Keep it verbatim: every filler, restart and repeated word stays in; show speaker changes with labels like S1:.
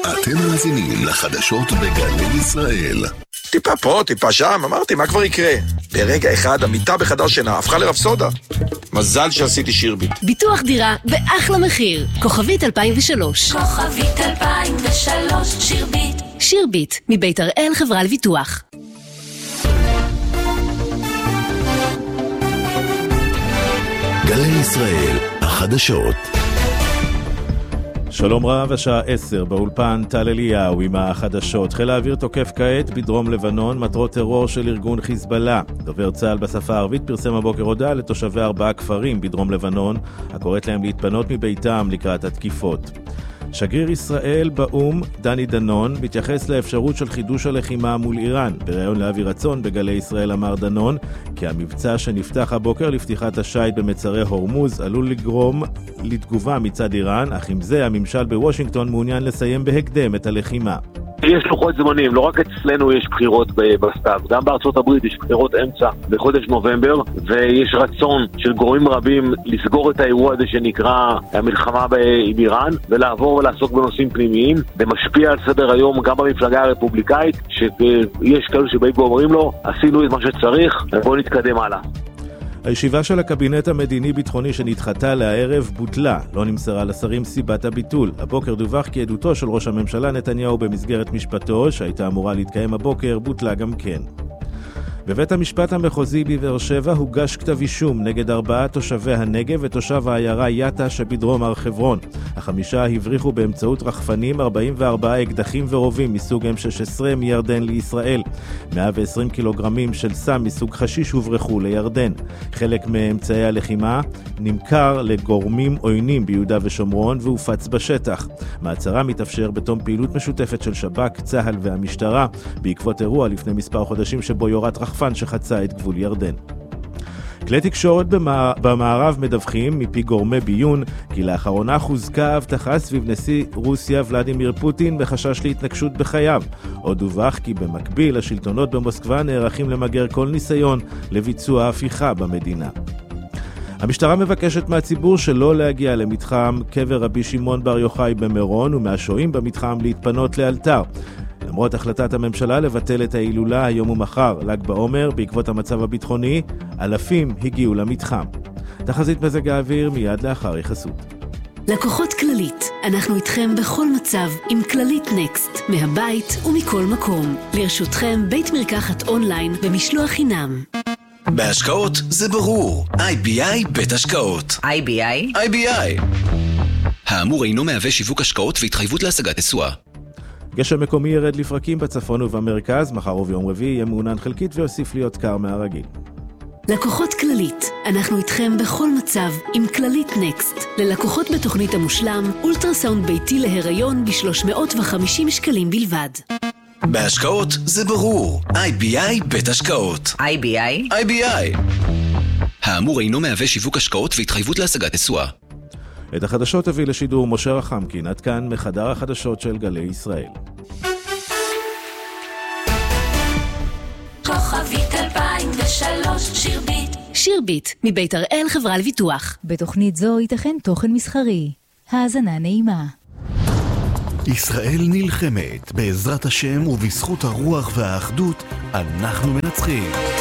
S1: אתם מאזינים לחדשות בגלי ישראל.
S2: טיפה פה, טיפה שם, אמרתי, מה כבר יקרה? ברגע אחד המיטה בחדר שינה הפכה לרפסודה. מזל שעשיתי שירביט.
S3: ביטוח דירה באחלה מחיר. כוכבית אלפיים ושלוש.
S4: כוכבית אלפיים ושלוש, שירביט.
S3: שירביט, מבית הראל חברה לביטוח.
S1: גלי ישראל, החדשות.
S5: שלום רב, השעה עשר, באולפן טל אליהו עם החדשות. חיל האוויר תוקף כעת בדרום לבנון מטרות טרור של ארגון חיזבאללה. דובר צה"ל בשפה הערבית פרסם הבוקר הודעה לתושבי ארבעה כפרים בדרום לבנון, הקוראת להם להתפנות מביתם לקראת התקיפות. שגריר ישראל באום, דני דנון, מתייחס לאפשרות של חידוש הלחימה מול איראן. בראיון לאבי רצון בגלי ישראל אמר דנון כי המבצע שנפתח הבוקר לפתיחת השייט במצרי הורמוז עלול לגרום לתגובה מצד איראן, אך עם זה הממשל בוושינגטון מעוניין לסיים בהקדם את הלחימה.
S6: יש לוחות זמנים, לא רק אצלנו יש בחירות בסתיו, גם בארצות הברית יש בחירות אמצע בחודש נובמבר, ויש רצון של גורמים רבים לסגור את האירוע הזה שנקרא המלחמה עם איראן, ולעבור ולעסוק בנושאים פנימיים. זה משפיע על סדר היום גם במפלגה הרפובליקאית, שיש כאלו שבאים ואומרים לו, עשינו את מה שצריך, ובואו נתקדם הלאה.
S5: הישיבה של הקבינט המדיני-ביטחוני שנדחתה לערב בוטלה, לא נמסרה לשרים סיבת הביטול. הבוקר דווח כי עדותו של ראש הממשלה נתניהו במסגרת משפטו, שהייתה אמורה להתקיים הבוקר, בוטלה גם כן. בבית המשפט המחוזי בבאר שבע הוגש כתב אישום נגד ארבעה תושבי הנגב ותושב העיירה יטה שבדרום הר חברון. החמישה הבריחו באמצעות רחפנים ארבעים וארבעה אקדחים ורובים מסוג אם שש עשרה מירדן לישראל. מאה ועשרים קילוגרמים של סם מסוג חשיש הוברחו לירדן. חלק מאמצעי הלחימה נמכר לגורמים עוינים ביהודה ושומרון והופץ בשטח. מעצרה מתאפשר בתום פעילות משותפת של שב"כ, צה"ל והמשטרה בעקבות אירוע לפני מספר חודשים שבו יורת רחפן שחצה את גבול ירדן. כלי תקשורת במערב מדווחים מפי גורמי ביון כי לאחרונה חוזקה ההבטחה סביב נשיא רוסיה ולדימיר פוטין בחשש להתנגשות בחייו. עוד דווח כי במקביל השלטונות במוסקבה נערכים למגר כל ניסיון לביצוע הפיכה במדינה. המשטרה מבקשת מהציבור שלא להגיע למתחם קבר רבי שמעון בר יוחאי במירון ומהשוהים במתחם להתפנות לאלתר. למרות החלטת הממשלה לבטל את ההילולה היום ומחר, ל"ג בעומר, בעקבות המצב הביטחוני, אלפים הגיעו למתחם. תחזית מזג האוויר מיד לאחר יחסות.
S3: לקוחות כללית, אנחנו איתכם בכל מצב עם כללית נקסט, מהבית ומכל מקום. לרשותכם בית מרקחת אונליין במשלוח חינם.
S1: בהשקעות זה ברור. איי בי איי בית השקעות.
S7: איי בי איי?
S1: איי בי איי. האמור אינו מהווה שיווק השקעות והתחייבות להשגת תשואה.
S5: גשם מקומי ירד לפרקים בצפון ובמרכז, מחר וביום רביעי יהיה מעונן חלקית ויוסיף להיות קר מהרגיל.
S3: לקוחות כללית, אנחנו איתכם בכל מצב עם כללית נקסט. ללקוחות בתוכנית המושלם, אולטרסאונד ביתי להיריון ב-שלוש מאות וחמישים שקלים בלבד.
S1: בהשקעות זה ברור. איי בי איי בית השקעות.
S7: איי בי איי?
S1: איי בי איי. האמור אינו מהווה שיווק השקעות והתחייבות להשגת תשואה.
S5: את החדשות הביא לשידור משה רחמקין, עד כאן מחדר החדשות של גלי ישראל.
S4: כוכבית אלפיים ושלוש, שירביט.
S3: שירביט, מבית הראל חברה לביטוח.
S8: בתוכנית זו ייתכן תוכן מסחרי. האזנה נעימה.
S1: ישראל נלחמת, בעזרת השם ובזכות הרוח והאחדות אנחנו מנצחים.